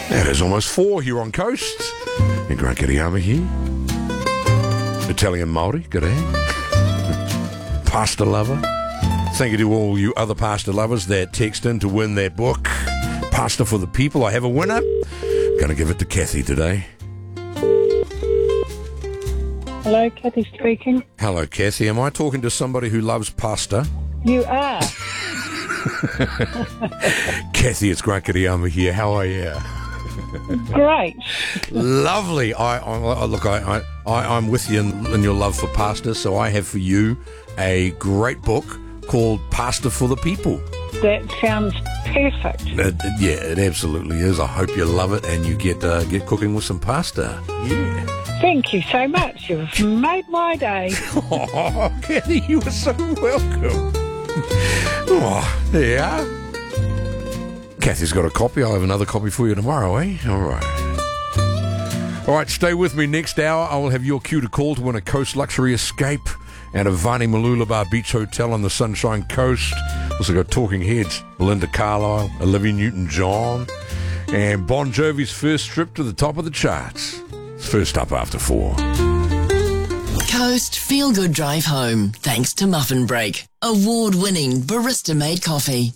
It is almost 4 here on Coast. And Grant Kiriyama here. Italian Māori, g'day. Pasta lover. Thank you to all you other pasta lovers that text in to win that book, Pasta for the People. I have a winner. Going to give it to Kathy today. Hello, Kathy speaking. Hello, Kathy. Am I talking to somebody who loves pasta? You are. Kathy, it's Grant Kiriyama here. How are you? Great. Lovely. I'm with you in your love for pasta, so I have for you a great book called Pasta for the People. That sounds perfect. Yeah, it absolutely is. I hope you love it and you get cooking with some pasta. Yeah. Thank you so much. You've made my day. Oh, Kathy, you are so welcome. Oh, yeah. Kathy's got a copy. I'll have another copy for you tomorrow, eh? All right, stay with me. Next hour, I will have your cue to call to win a Coast Luxury Escape at a Vani Malulabar Beach Hotel on the Sunshine Coast. Also got Talking Heads, Belinda Carlisle, Olivia Newton-John, and Bon Jovi's first trip to the top of the charts. It's first up after 4. Coast Feel Good Drive Home, thanks to Muffin Break, award-winning barista-made coffee.